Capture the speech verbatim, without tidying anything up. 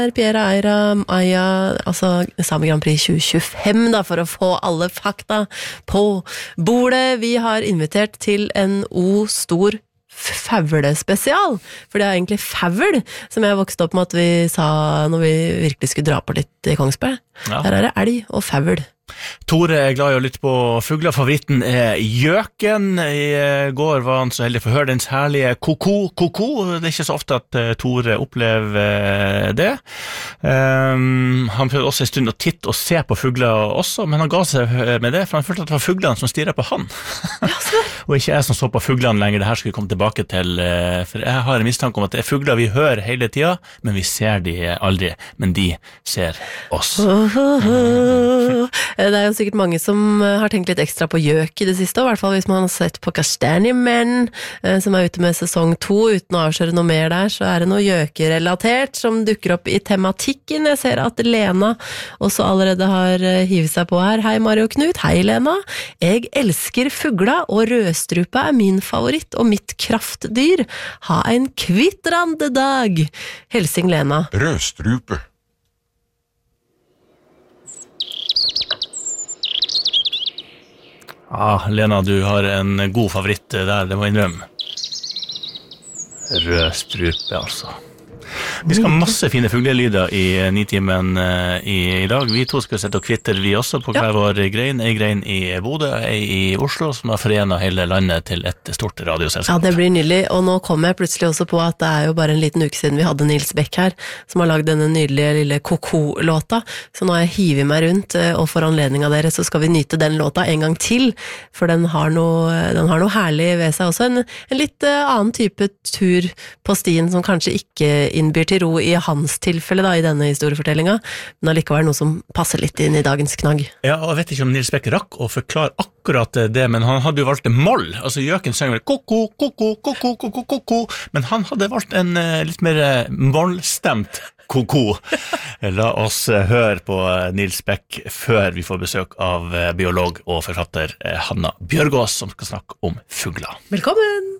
Pierre Eira, Aya, altså Sami Grand Prix tjue tjuefem da, for å få alle fakta på bordet. Vi har invitert til en O-stor favlespesial, for det er egentlig favl som jeg vokste opp med at vi sa når vi virkelig skulle dra på litt i Kongsberg. Ja. Der er det elg og favl. Tore er glad i å lytte på fugler. Favoritten er gjøken. I går var han så heldig for å høre dens herlige koko-koko. Det er ikke så ofte at uh, Tore opplever det. Um, han prøvde også en stund å titte og se på fugler også, men han ga seg med det, for han følte at det var fuglene som stirret på han. Og ikke jeg som så på fuglene lenger. Det her skal vi komme tilbake til, uh, for jeg har en mistanke om at det er fugler vi hører hele tiden, men vi ser de aldri, men de ser oss. Oh, oh, oh. Det er jo sikkert mange som har tenkt litt ekstra på gjøk i det siste, i hvert fall hvis man har sett på Kastanjemenn, som er ute med sesong to, uten å avsløre noe mer der, så er det noe gjøkerelatert som dukker opp i tematikken. Jeg ser at Lena også allerede har hivet seg på her. Hei Mario Knut, hei Lena. Jeg elsker fugla, og rødstrupe er min favoritt, og mitt kraftdyr. Ha en kvitrande dag. Helsing Lena. Rødstrupe. Ah, Lena, du har en god favoritt der, det må jeg innrømme. Rødstrupe, altså. Vi skal ha masse fine fuglelyder i nitimen uh, i, i dag. Vi to skal sette og kvitter vi også på hver ja. Vår grein. En grein i Bodø, en i Oslo, som har forenet hele landet til et stort radioselskap. Ja, det blir nydelig. Og nå kom jeg plutselig også på at det er jo bare en liten uke siden vi hadde Nils Beck her, som har lagd denne nydelige lille Koko-låta. Så nå har jeg hivet meg rundt, og for anledning av dere så skal vi nyte den låta en gang til, for den har noe, den har noe herlig ved seg også. En, en litt uh, annen type tur på stien som kanskje ikke innbyr til ro i hans tilfelle da, i denne historiefortellinga, men allikevel noe som passer litt inn i dagens knagg. Ja, og jeg vet ikke om Nils Beck rakk å forklare akkurat det, men han hadde jo valgt en moll, altså gjøken synger koko, koko, koko, koko, koko, men han hadde valgt en uh, litt mer mollstemt koko. La oss høre på Nils Beck før vi får besøk av biolog og forfatter Hanna Bjørgås, som skal snakke om fugler. Velkommen!